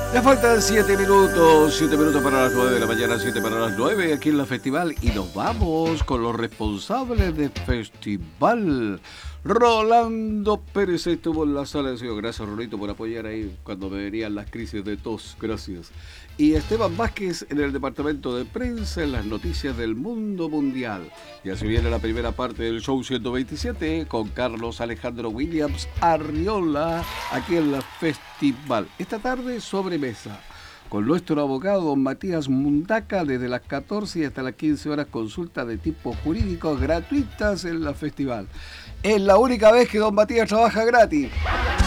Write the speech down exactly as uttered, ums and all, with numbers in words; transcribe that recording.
Ya faltan siete minutos, siete minutos para las nueve de la mañana, siete para las nueve aquí en la Festival. Y nos vamos con los responsables del festival. Rolando Pérez estuvo en la sala de sonido. Gracias, Rolito, por apoyar ahí cuando me venían las crisis de tos. Gracias. Y Esteban Vázquez en el departamento de prensa en las noticias del mundo mundial. Y así viene la primera parte del show ciento veintisiete con Carlos Alejandro Williams Arriola aquí en la Festival. Esta tarde sobremesa con nuestro abogado don Matías Mundaca desde las catorce y hasta las quince horas, consultas de tipo jurídico gratuitas en la Festival. Es la única vez que don Matías trabaja gratis.